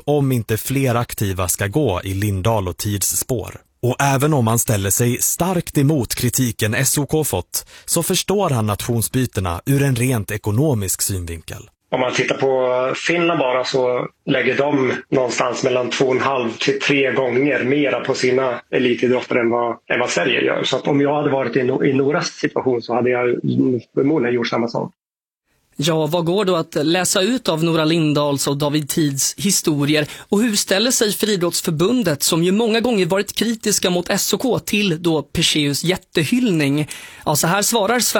om inte fler aktiva ska gå i Lindahl och Tids spår. Och även om han ställer sig starkt emot kritiken SOK fått, så förstår han nationsbytena ur en rent ekonomisk synvinkel. Om man tittar på Finland bara, så lägger de någonstans mellan 2,5 till 3 gånger mera på sina elitidrottare än vad Sverige gör. Så att om jag hade varit i Noras situation så hade jag förmodligen gjort samma sak. Ja, vad går då att läsa ut av Nora Lindahls och David Tids historier, och hur ställer sig Friidrottsförbundet, som ju många gånger varit kritiska mot SOK, till då Perseus jättehyllning? Ja, så här svarar